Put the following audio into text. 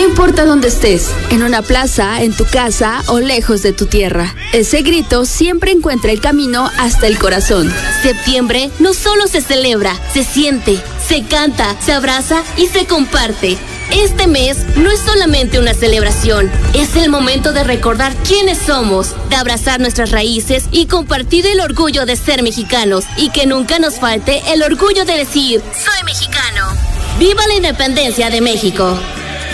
importa dónde estés, en una plaza, en tu casa o lejos de tu tierra, ese grito siempre encuentra el camino hasta el corazón. Septiembre no solo se celebra, se siente, se canta, se abraza y se comparte. Este mes no es solamente una celebración, es el momento de recordar quiénes somos, de abrazar nuestras raíces y compartir el orgullo de ser mexicanos, y que nunca nos falte el orgullo de decir, soy mexicano. ¡Viva la independencia de México!